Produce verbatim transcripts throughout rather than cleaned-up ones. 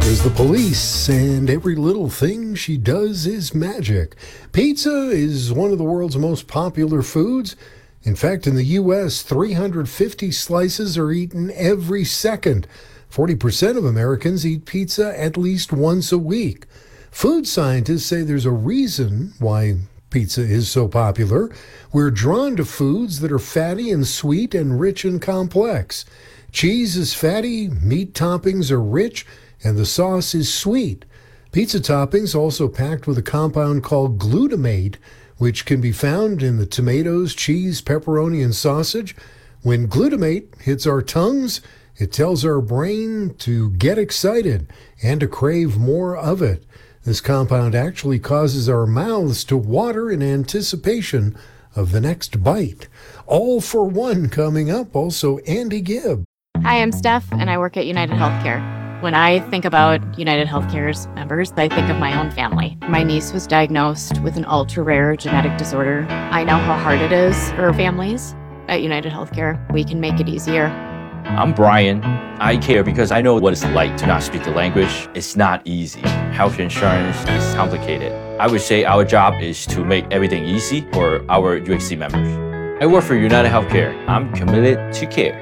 is the police, and every little thing she does is magic. Pizza is one of the world's most popular foods. In fact, in the U S, three hundred fifty slices are eaten every second. forty percent of Americans eat pizza at least once a week. Food scientists say there's a reason why pizza is so popular. We're drawn to foods that are fatty and sweet and rich and complex. Cheese is fatty, meat toppings are rich, and the sauce is sweet. Pizza toppings also packed with a compound called glutamate, which can be found in the tomatoes, cheese, pepperoni, and sausage. When glutamate hits our tongues, it tells our brain to get excited and to crave more of it. This compound actually causes our mouths to water in anticipation of the next bite. All for One coming up. Also, Andy Gibb. Hi, I'm Steph, and I work at United Healthcare. When I think about United Healthcare's members, I think of my own family. My niece was diagnosed with an ultra-rare genetic disorder. I know how hard it is for families. At United Healthcare, we can make it easier. I'm Brian. I care because I know what it's like to not speak the language. It's not easy. Health insurance is complicated. I would say our job is to make everything easy for our U H C members. I work for United Healthcare. I'm committed to care.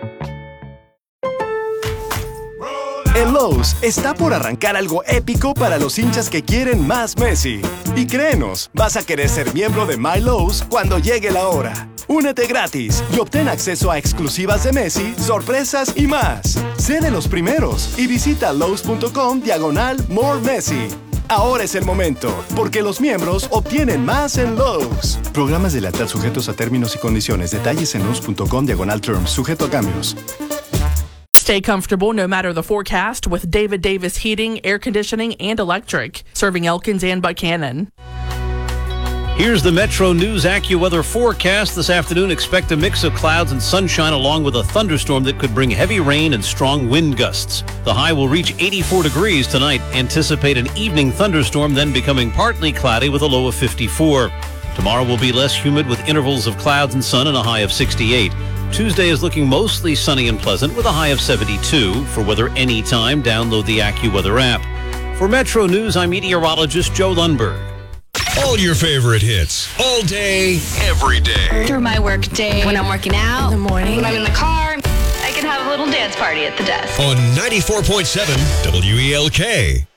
En Lowe's está por arrancar algo épico para los hinchas que quieren más Messi. Y créenos, vas a querer ser miembro de My Lowe's cuando llegue la hora. Únete gratis y obtén acceso a exclusivas de Messi, sorpresas y más. Sé de los primeros y visita Lowe's.com diagonal More Messi. Ahora es el momento, porque los miembros obtienen más en Lowe's. Programas de lealtad sujetos a términos y condiciones. Detalles en Lowe's.com diagonal terms. Sujeto a cambios. Stay comfortable no matter the forecast with David Davis Heating, Air Conditioning, and Electric, serving Elkins and Buchanan. Here's the Metro News AccuWeather forecast. This afternoon, expect a mix of clouds and sunshine along with a thunderstorm that could bring heavy rain and strong wind gusts. The high will reach eighty-four degrees tonight. Anticipate an evening thunderstorm, then becoming partly cloudy with a low of fifty-four. Tomorrow will be less humid with intervals of clouds and sun and a high of sixty-eight. Tuesday is looking mostly sunny and pleasant with a high of seventy-two. For weather anytime, download the AccuWeather app. For Metro News, I'm meteorologist Joe Lundberg. All your favorite hits, all day, every day. Through my work day, when I'm working out, in the morning, when I'm in the car, I can have a little dance party at the desk. On ninety-four point seven W E L K.